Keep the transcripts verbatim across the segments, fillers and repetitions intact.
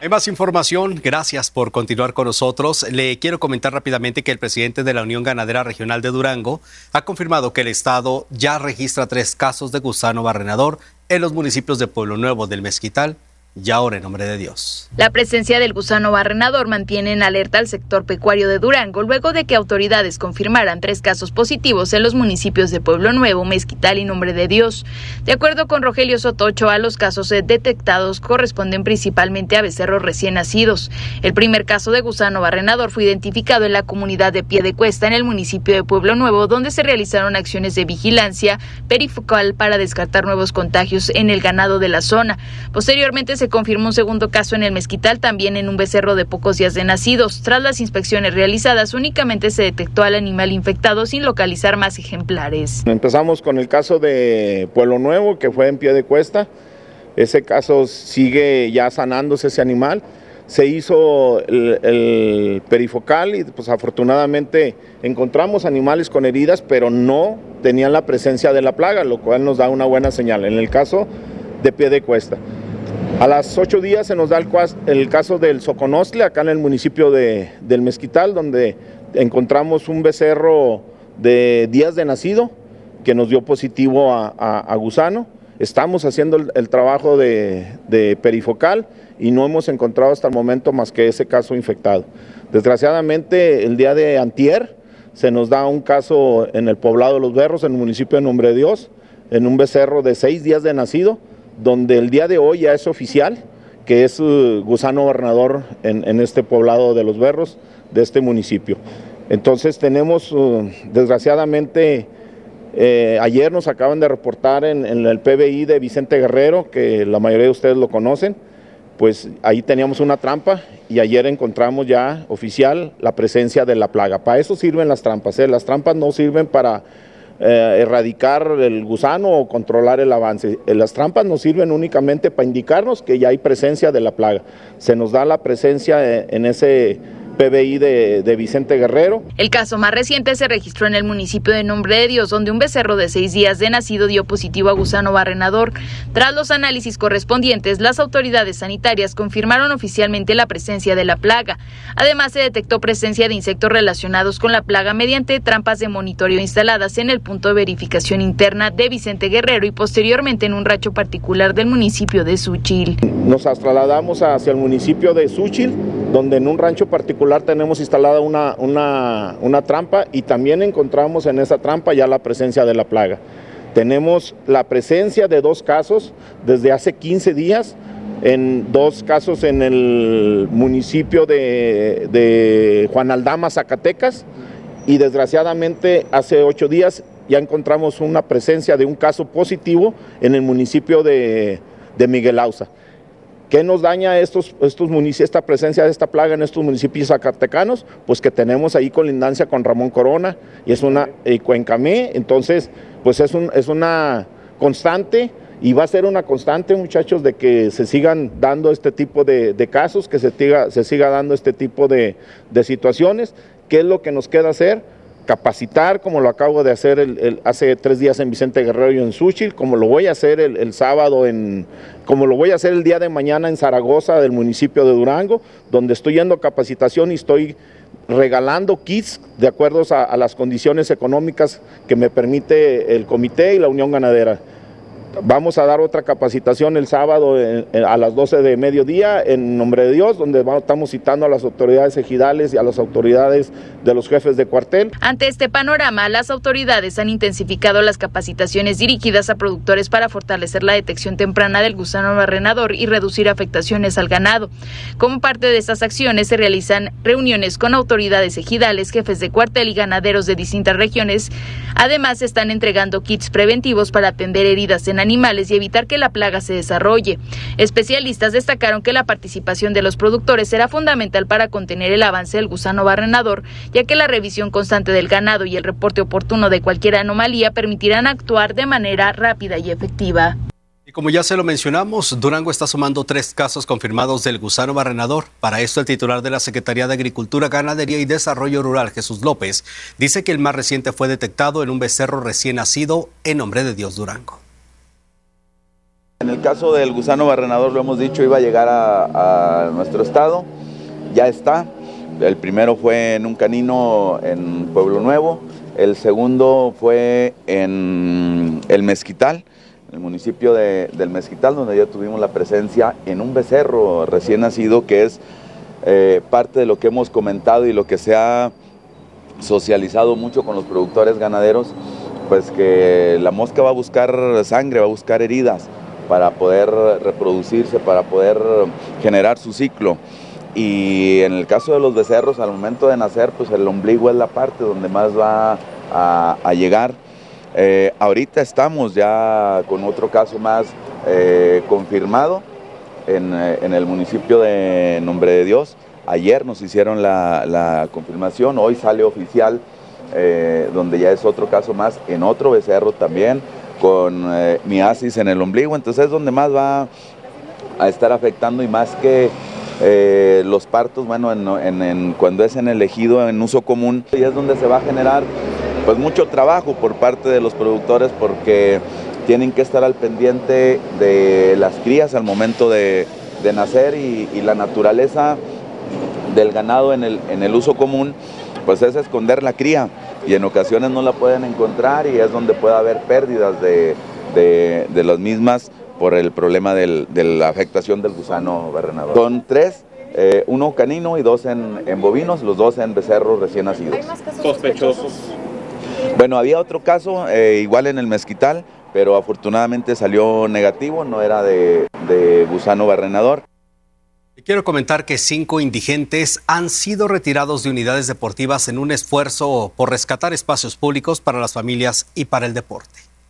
Hay más información, gracias por continuar con nosotros. Le quiero comentar rápidamente que el presidente de la Unión Ganadera Regional de Durango ha confirmado que el estado ya registra tres casos de gusano barrenador en los municipios de Pueblo Nuevo, del Mezquital y ahora en Nombre de Dios. La presencia del gusano barrenador mantiene en alerta al sector pecuario de Durango luego de que autoridades confirmaran tres casos positivos en los municipios de Pueblo Nuevo, Mezquital y Nombre de Dios. De acuerdo con Rogelio Soto Ochoa, los casos detectados corresponden principalmente a becerros recién nacidos. El primer caso de gusano barrenador fue identificado en la comunidad de Piedecuesta, en el municipio de Pueblo Nuevo, donde se realizaron acciones de vigilancia perifocal para descartar nuevos contagios en el ganado de la zona. Posteriormente se Se confirmó un segundo caso en el Mezquital, también en un becerro de pocos días de nacidos. Tras las inspecciones realizadas, únicamente se detectó al animal infectado sin localizar más ejemplares. Empezamos con el caso de Pueblo Nuevo, que fue en Piedecuesta. Ese caso sigue ya sanándose ese animal. Se hizo el, el perifocal y pues afortunadamente encontramos animales con heridas, pero no tenían la presencia de la plaga, lo cual nos da una buena señal. En el caso de Piedecuesta. A las ocho días se nos da el, el caso del Soconostle, acá en el municipio de, del Mezquital, donde encontramos un becerro de días de nacido que nos dio positivo a, a, a gusano. Estamos haciendo el, el trabajo de, de perifocal y no hemos encontrado hasta el momento más que ese caso infectado. Desgraciadamente, el día de antier se nos da un caso en el poblado de Los Berros, en el municipio de Nombre de Dios, en un becerro de seis días de nacido, donde el día de hoy ya es oficial que es uh, gusano barrenador en, en este poblado de Los Berros, de este municipio. Entonces tenemos, uh, desgraciadamente, eh, ayer nos acaban de reportar en, en el P B I de Vicente Guerrero, que la mayoría de ustedes lo conocen, pues ahí teníamos una trampa y ayer encontramos ya oficial la presencia de la plaga. Para eso sirven las trampas, ¿eh? Las trampas no sirven para Eh, erradicar el gusano o controlar el avance. Las trampas nos sirven únicamente para indicarnos que ya hay presencia de la plaga. Se nos da la presencia en ese P B I de, de Vicente Guerrero. El caso más reciente se registró en el municipio de Nombre de Dios, donde un becerro de seis días de nacido dio positivo a gusano barrenador. Tras los análisis correspondientes, las autoridades sanitarias confirmaron oficialmente la presencia de la plaga. Además, se detectó presencia de insectos relacionados con la plaga mediante trampas de monitoreo instaladas en el punto de verificación interna de Vicente Guerrero y posteriormente en un rancho particular del municipio de Xúchil. Nos trasladamos hacia el municipio de Xúchil, donde en un rancho particular tenemos instalada una, una, una trampa y también encontramos en esa trampa ya la presencia de la plaga. Tenemos la presencia de dos casos desde hace quince días, en dos casos en el municipio de, de Juan Aldama, Zacatecas, y desgraciadamente hace ocho días ya encontramos una presencia de un caso positivo en el municipio de, de Miguel Auza. ¿Qué nos daña estos, estos municipios, esta presencia de esta plaga en estos municipios zacatecanos? Pues que tenemos ahí colindancia con Ramón Corona y es una eh, Cuencamé, entonces pues es, un, es una constante y va a ser una constante, muchachos, de que se sigan dando este tipo de, de casos, que se, tiga, se siga dando este tipo de, de situaciones. ¿Qué es lo que nos queda hacer? Capacitar, como lo acabo de hacer el, el, hace tres días en Vicente Guerrero y en Xúchil, como lo voy a hacer el, el sábado, en, como lo voy a hacer el día de mañana en Zaragoza, del municipio de Durango, donde estoy yendo a capacitación y estoy regalando kits de acuerdo a, a las condiciones económicas que me permite el comité y la Unión Ganadera. Vamos a dar otra capacitación el sábado en, en, a las doce de mediodía en Nombre de Dios, donde vamos, estamos citando a las autoridades ejidales y a las autoridades de los jefes de cuartel. Ante este panorama, las autoridades han intensificado las capacitaciones dirigidas a productores para fortalecer la detección temprana del gusano barrenador y reducir afectaciones al ganado. Como parte de estas acciones se realizan reuniones con autoridades ejidales, jefes de cuartel y ganaderos de distintas regiones. Además, se están entregando kits preventivos para atender heridas en animales y evitar que la plaga se desarrolle. Especialistas destacaron que la participación de los productores será fundamental para contener el avance del gusano barrenador, ya que la revisión constante del ganado y el reporte oportuno de cualquier anomalía permitirán actuar de manera rápida y efectiva. Y como ya se lo mencionamos, Durango está sumando tres casos confirmados del gusano barrenador. Para esto, el titular de la Secretaría de Agricultura, Ganadería y Desarrollo Rural, Jesús López, dice que el más reciente fue detectado en un becerro recién nacido en Nombre de Dios, Durango. En el caso del gusano barrenador, lo hemos dicho, iba a llegar a, a nuestro estado, ya está. El primero fue en un canino en Pueblo Nuevo, el segundo fue en el Mezquital, el municipio de, del Mezquital, donde ya tuvimos la presencia en un becerro recién nacido, que es eh, parte de lo que hemos comentado y lo que se ha socializado mucho con los productores ganaderos, pues que la mosca va a buscar sangre, va a buscar heridas para poder reproducirse, para poder generar su ciclo. Y en el caso de los becerros, al momento de nacer, pues el ombligo es la parte donde más va a, a llegar. Eh, ahorita estamos ya con otro caso más eh, confirmado en, en el municipio de Nombre de Dios. Ayer nos hicieron la, la confirmación, hoy sale oficial, eh, donde ya es otro caso más en otro becerro también, con eh, miasis en el ombligo. Entonces es donde más va a estar afectando, y más que eh, los partos, bueno, en, en, en, cuando es en el ejido en uso común, y es donde se va a generar pues mucho trabajo por parte de los productores, porque tienen que estar al pendiente de las crías al momento de, de nacer, y, y la naturaleza del ganado en el, en el uso común pues es esconder la cría, y en ocasiones no la pueden encontrar, y es donde puede haber pérdidas de, de, de las mismas por el problema del, de la afectación del gusano barrenador. Son tres, eh, uno canino y dos en, en bovinos, los dos en becerros recién nacidos. ¿Hay más casos sospechosos? Bueno, había otro caso, eh, igual en el Mezquital, pero afortunadamente salió negativo, no era de, de gusano barrenador. Quiero comentar que cinco indigentes han sido retirados de unidades deportivas en un esfuerzo por rescatar espacios públicos para las familias y para el deporte.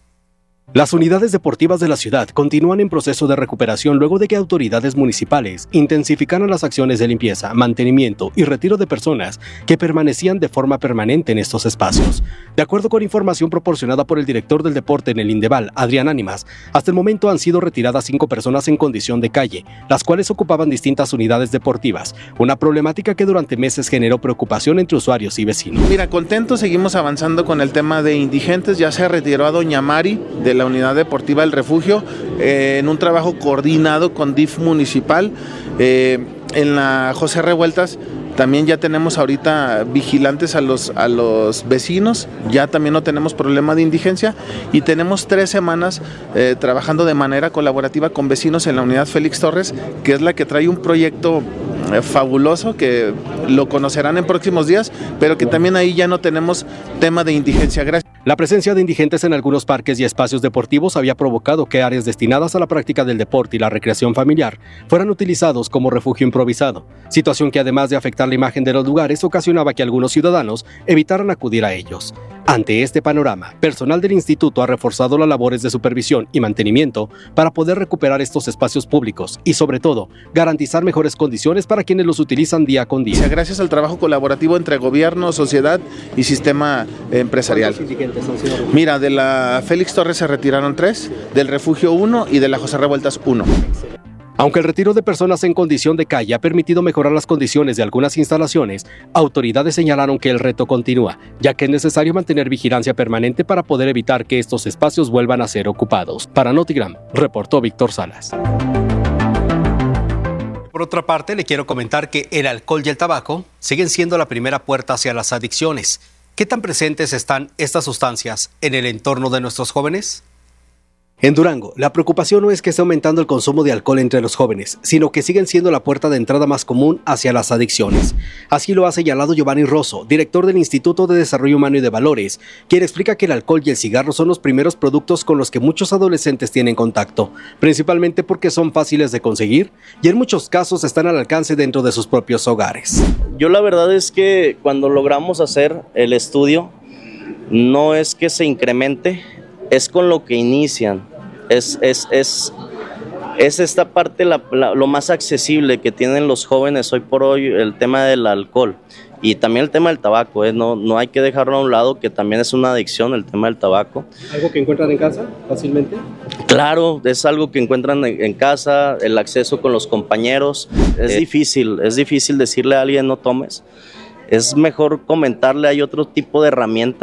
Las unidades deportivas de la ciudad continúan en proceso de recuperación luego de que autoridades municipales intensificaran las acciones de limpieza, mantenimiento y retiro de personas que permanecían de forma permanente en estos espacios. De acuerdo con información proporcionada por el director del deporte en el Indeval, Adrián Ánimas, hasta el momento han sido retiradas cinco personas en condición de calle, las cuales ocupaban distintas unidades deportivas, una problemática que durante meses generó preocupación entre usuarios y vecinos. Mira, contentos, seguimos avanzando con el tema de indigentes. Ya se retiró a doña Mari de la unidad deportiva El Refugio, eh, en un trabajo coordinado con D I F municipal. Eh, en la José Revueltas también ya tenemos ahorita vigilantes a los, a los vecinos, ya también no tenemos problema de indigencia, y tenemos tres semanas eh, trabajando de manera colaborativa con vecinos en la unidad Félix Torres, que es la que trae un proyecto eh, fabuloso, que lo conocerán en próximos días, pero que también ahí ya no tenemos tema de indigencia. Gracias. La presencia de indigentes en algunos parques y espacios deportivos había provocado que áreas destinadas a la práctica del deporte y la recreación familiar fueran utilizados como refugio improvisado, situación que además de afectar la imagen de los lugares ocasionaba que algunos ciudadanos evitaran acudir a ellos. Ante este panorama, personal del instituto ha reforzado las labores de supervisión y mantenimiento para poder recuperar estos espacios públicos y, sobre todo, garantizar mejores condiciones para quienes los utilizan día con día. Gracias al trabajo colaborativo entre gobierno, sociedad y sistema empresarial. Mira, de la Félix Torres se retiraron tres, del Refugio uno y de la José Revueltas uno. Aunque el retiro de personas en condición de calle ha permitido mejorar las condiciones de algunas instalaciones, autoridades señalaron que el reto continúa, ya que es necesario mantener vigilancia permanente para poder evitar que estos espacios vuelvan a ser ocupados. Para Notigram, reportó Víctor Salas. Por otra parte, le quiero comentar que el alcohol y el tabaco siguen siendo la primera puerta hacia las adicciones. ¿Qué tan presentes están estas sustancias en el entorno de nuestros jóvenes? En Durango, la preocupación no es que esté aumentando el consumo de alcohol entre los jóvenes, sino que siguen siendo la puerta de entrada más común hacia las adicciones. Así lo ha señalado Giovanni Rosso, director del Instituto de Desarrollo Humano y de Valores, quien explica que el alcohol y el cigarro son los primeros productos con los que muchos adolescentes tienen contacto, principalmente porque son fáciles de conseguir y en muchos casos están al alcance dentro de sus propios hogares. Yo la verdad es que cuando logramos hacer el estudio, no es que se incremente, es con lo que inician, es, es, es, es esta parte la, la, lo más accesible que tienen los jóvenes hoy por hoy, el tema del alcohol y también el tema del tabaco, ¿eh? no, no hay que dejarlo a un lado, que también es una adicción el tema del tabaco. ¿Algo que encuentran en casa fácilmente? Claro, es algo que encuentran en, en casa, el acceso con los compañeros, es eh. difícil, es difícil decirle a alguien no tomes, es mejor comentarle, hay otro tipo de herramientas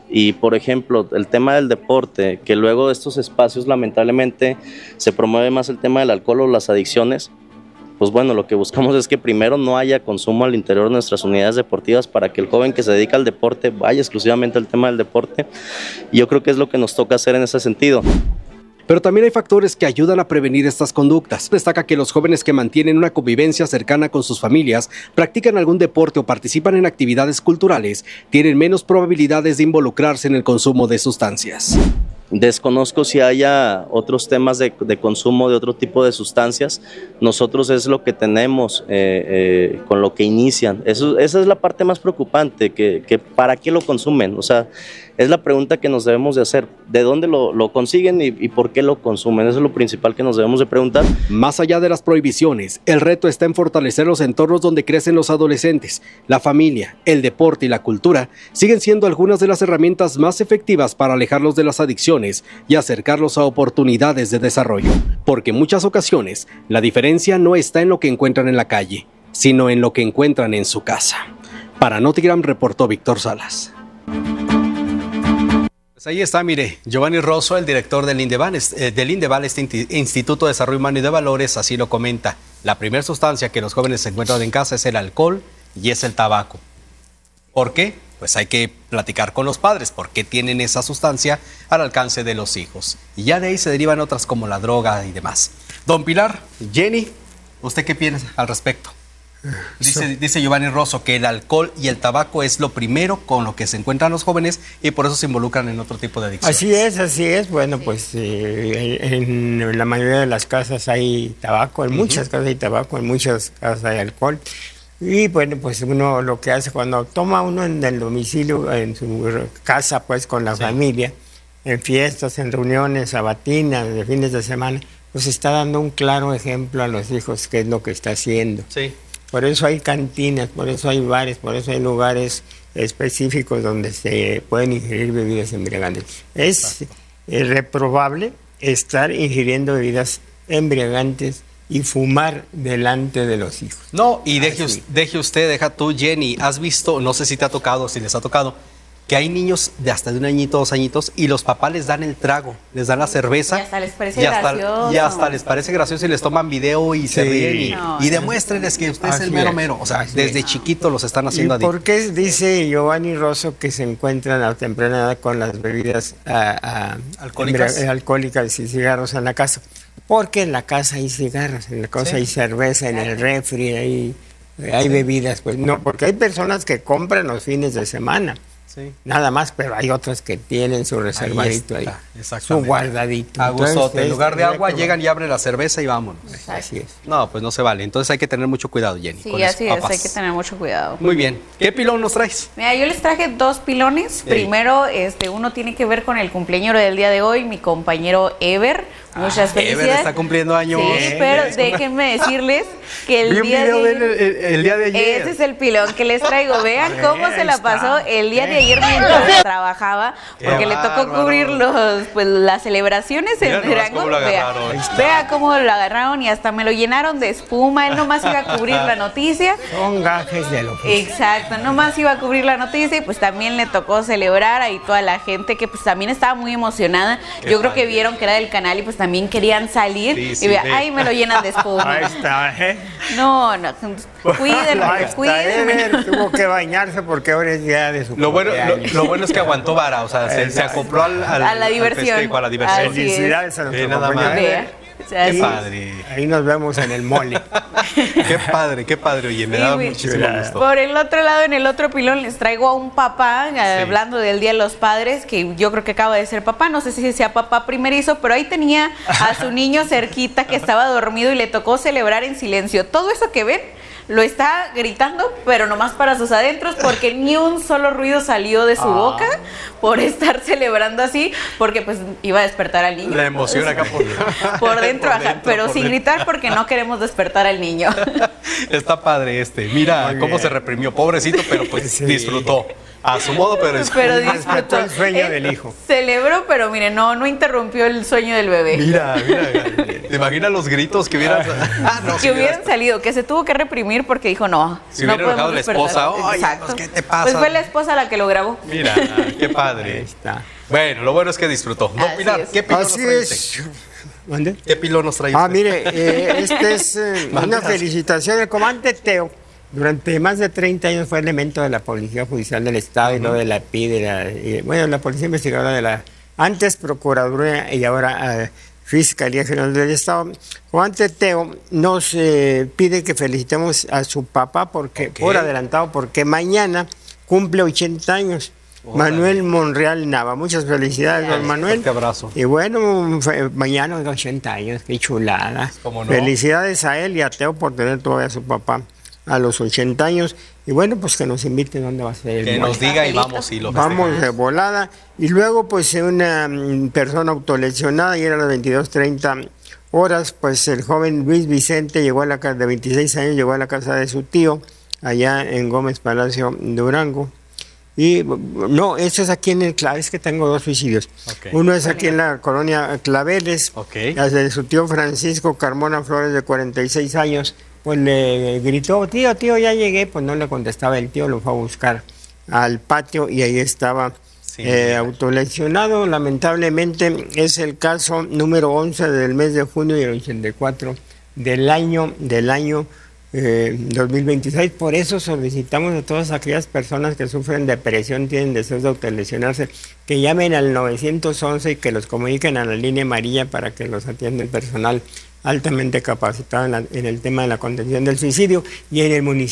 Y por ejemplo, el tema del deporte, que luego de estos espacios lamentablemente se promueve más el tema del alcohol o las adicciones, pues bueno, lo que buscamos es que primero no haya consumo al interior de nuestras unidades deportivas para que el joven que se dedica al deporte vaya exclusivamente al tema del deporte. Y yo creo que es lo que nos toca hacer en ese sentido. Pero también hay factores que ayudan a prevenir estas conductas. Destaca que los jóvenes que mantienen una convivencia cercana con sus familias, practican algún deporte o participan en actividades culturales, tienen menos probabilidades de involucrarse en el consumo de sustancias. Desconozco si haya otros temas de, de consumo de otro tipo de sustancias. Nosotros es lo que tenemos eh, eh, con lo que inician. Eso, esa es la parte más preocupante, que, que ¿para qué lo consumen? O sea, es la pregunta que nos debemos de hacer. ¿De dónde lo, lo consiguen y, y por qué lo consumen? Eso es lo principal que nos debemos de preguntar. Más allá de las prohibiciones, el reto está en fortalecer los entornos donde crecen los adolescentes. La familia, el deporte y la cultura siguen siendo algunas de las herramientas más efectivas para alejarlos de las adicciones y acercarlos a oportunidades de desarrollo. Porque en muchas ocasiones, la diferencia no está en lo que encuentran en la calle, sino en lo que encuentran en su casa. Para Notigram reportó Víctor Salas. Pues ahí está, mire, Giovanni Rosso, el director del INDEVAL, eh, del INDEVAL, este Instituto de Desarrollo Humano y de Valores, así lo comenta. La primera sustancia que los jóvenes se encuentran en casa es el alcohol y es el tabaco. ¿Por qué? Pues hay que platicar con los padres por qué tienen esa sustancia al alcance de los hijos. Y ya de ahí se derivan otras como la droga y demás. Don Pilar, Jenny, ¿usted qué piensa al respecto? Dice, dice Giovanni Rosso que el alcohol y el tabaco es lo primero con lo que se encuentran los jóvenes y por eso se involucran en otro tipo de adicciones. Así es, así es. Bueno, pues eh, en, en la mayoría de las casas hay tabaco, en uh-huh. muchas casas hay tabaco, en muchas casas hay alcohol. Y bueno, pues uno lo que hace cuando toma uno en el domicilio, en su casa, pues con la sí. familia, en fiestas, en reuniones sabatinas, de fines de semana, pues está dando un claro ejemplo a los hijos qué es lo que está haciendo. Sí. Por eso hay cantinas, por eso hay bares, por eso hay lugares específicos donde se pueden ingerir bebidas embriagantes. Es eh, reprobable estar ingiriendo bebidas embriagantes y fumar delante de los hijos. No, y deje, deje usted, deja tú, Jenny, has visto, no sé si te ha tocado, si les ha tocado, que hay niños de hasta de un añito, dos añitos, y los papás les dan el trago, les dan la cerveza. Y hasta les parece y hasta, gracioso. Y hasta les parece gracioso y les toman video y sí. se ríen y, no, y no. demuéstrenles que usted es el mero mero. O sea, así desde es. chiquito los están haciendo adictos. adictos. ¿Por qué dice Giovanni Rosso que se encuentran a temprana edad con las bebidas a, a, alcohólicas? Embra, alcohólicas y cigarros en la casa? Porque en la casa hay cigarros, en la casa sí. hay cerveza, en el refri hay, hay sí. bebidas. Pues no, porque hay personas que compran los fines de semana. Sí. Nada más, pero hay otras que tienen su reservadito ahí, ahí su guardadito. A gusto, en lugar de agua llegan y abren la cerveza y vámonos. Así es. No, pues no se vale. Entonces hay que tener mucho cuidado, Jenny. Sí, con así eso, es, hay que tener mucho cuidado. Muy bien. ¿Qué pilón nos traes? Mira, yo les traje dos pilones. Ey. Primero, este, uno tiene que ver con el cumpleañero del día de hoy, mi compañero Ever. Muchas ah, felicidades. Ever está cumpliendo años. Sí, eh, pero déjenme decirles que el Vi día un video de el, el, el día de ayer. Ese es el pilón que les traigo. Vean cómo se la pasó el día de ayer mientras trabajaba, porque le tocó cubrir los, pues, las celebraciones en Durango. Vea, vea cómo lo agarraron y hasta me lo llenaron de espuma. Él nomás iba a cubrir la noticia. Son gajes de lo que Exacto, nomás iba a cubrir la noticia y pues también le tocó celebrar ahí toda la gente que pues también estaba muy emocionada. Qué Yo creo padre. que vieron que era del canal y pues también querían salir sí, sí, y vea, sí. ay, me lo llenan de espuma. Ahí está, ¿eh? No, no, cuídenlo, cuídenlo. Tuvo que bañarse porque ahora es día de su lo bueno, lo, lo bueno es que aguantó vara, o sea, se, se acopló al, al, a la diversión. Al festejo, a la diversión. Felicidades a nuestro nada más. O sea, qué sí. padre. Ahí nos vemos en el mole. Qué padre, qué padre. Oye, me sí, da muchísimo gusto. Por el otro lado, en el otro pilón, les traigo a un papá, sí. hablando del Día de los Padres, que yo creo que acaba de ser papá. No sé si sea papá primerizo, pero ahí tenía a su niño cerquita que estaba dormido y le tocó celebrar en silencio. Todo eso que ven lo está gritando, pero nomás para sus adentros, porque ni un solo ruido salió de su ah. boca por estar celebrando así, porque pues iba a despertar al niño. La emoción acá por, por dentro, por dentro pero por sin dentro. gritar porque no queremos despertar al niño. Está padre este. Mira cómo se reprimió, pobrecito, pero pues sí. disfrutó. A su modo, pero, pero disfrutó el sueño del hijo. Celebró, pero mire, no, no interrumpió el sueño del bebé. Mira, mira, ¿te imaginas los gritos que hubieran, ah, no, que si hubieran salido, que se tuvo que reprimir porque dijo no. Si no hubiera enojado la esposa, oye, exacto. pues, ¿qué te pasa? Pues fue la esposa la que lo grabó. Mira, qué padre. Ahí está. Bueno, lo bueno es que disfrutó. No, Así Pilar, es. ¿qué pilón Así nos trae es. usted? ¿Dónde? ¿Qué pilón nos trae Ah, usted? mire, eh, este es eh, una felicitación. El comandante Teo, durante más de treinta años fue elemento de la Policía Judicial del Estado uh-huh. y luego de la P I D, de la, y, bueno, la Policía Investigadora de la, antes Procuraduría y ahora eh, Fiscalía General del Estado. Comandante Teo nos eh, pide que felicitemos a su papá porque, okay. por adelantado, porque mañana cumple ochenta años. Oh, Manuel Monreal Nava, muchas felicidades, don Manuel. Un abrazo. Y bueno, mañana ochenta años, qué chulada. ¿Cómo no? Felicidades a él y a Teo por tener todavía a su papá a los ochenta años. Y bueno, pues que nos invite dónde va a ser el Que nos diga y vamos y lo festejamos. Vamos de volada. Y luego, pues una persona autolesionada, y era las veintidós treinta horas, pues el joven Luis Vicente llegó a la casa, de veintiséis años, llegó a la casa de su tío, allá en Gómez Palacio, Durango. Y no, eso es aquí en el Claveles, es que tengo dos suicidios. Okay. Uno es aquí en la colonia Claveles, okay. de su tío Francisco Carmona Flores, de cuarenta y seis años, pues le gritó, tío, tío, ya llegué, pues no le contestaba el tío, lo fue a buscar al patio y ahí estaba sí, eh, autolesionado. Lamentablemente es el caso número once del mes de junio del ochenta y cuatro del año, del año Eh, dos mil veintiséis. Por eso solicitamos a todas aquellas personas que sufren depresión, tienen deseos de autolesionarse, que llamen al nueve once y que los comuniquen a la línea amarilla para que los atienda el personal altamente capacitado en, la, en el tema de la contención del suicidio y en el municipio.